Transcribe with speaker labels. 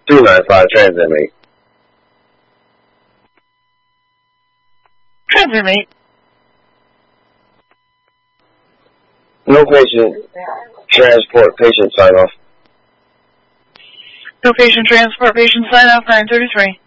Speaker 1: 295, transmit me.
Speaker 2: Transmit me.
Speaker 1: No patient transport, patient sign off.
Speaker 2: No patient transport, patient sign off 933.